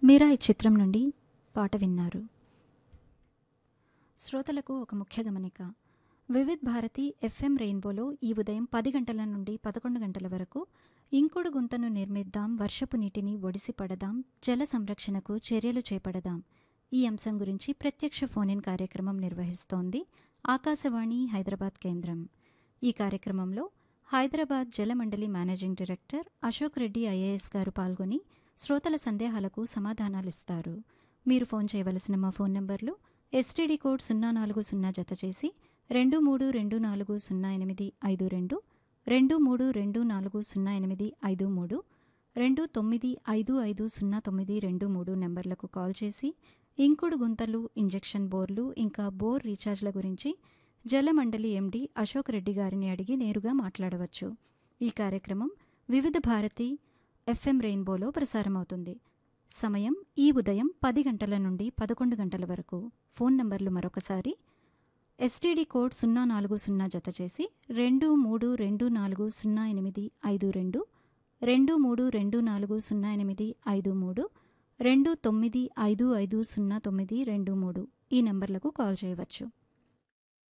మీరా ఈ చిత్రం నుండి పాట విన్నారు. శ్రోతలకు ఒక ముఖ్య గమనిక. వివిధ్ భారతి ఎఫ్ఎం రెయిన్బోలో ఈ ఉదయం 10 గంటల నుండి 11 గంటల వరకు ఇంకుడు గుంతను నిర్మిద్దాం, వర్షపు నీటిని ఒడిసి పడదాం, జల సంరక్షణకు చర్యలు చేపడదాం ఈ అంశం గురించి ప్రత్యక్ష ఫోన్-ఇన్ కార్యక్రమం నిర్వహిస్తోంది ఆకాశవాణి హైదరాబాద్ కేంద్రం. ఈ కార్యక్రమంలో హైదరాబాద్ జలమండలి managing director Ashok Reddy IAS గారు పాల్గొని శ్రోతల సందేహాలకు సమాధానాలిస్తారు. మీరు ఫోన్ చేయవలసిన మా ఫోన్ నంబర్లు ఎస్టీడీ కోడ్ 040 జత చేసి 23240852, 23240853, 29550923 నెంబర్లకు కాల్ చేసి ఇంకుడు గుంతలు, ఇంజెక్షన్ బోర్లు ఇంకా బోర్ రీఛార్జ్ల గురించి జలమండలి ఎండీ అశోక్ రెడ్డి గారిని అడిగి నేరుగా మాట్లాడవచ్చు. ఈ కార్యక్రమం వివిధ భారతి ఎఫ్ఎం రెయిన్బోలో ప్రసారమవుతుంది. సమయం ఈ ఉదయం 10 గంటల నుండి 11 గంటల వరకు. ఫోన్ నంబర్లు మరొకసారి ఎస్టీడీ కోడ్ 040 జత చేసి 23240852, 23240853, 29550923 ఈ నంబర్లకు కాల్ చేయవచ్చు.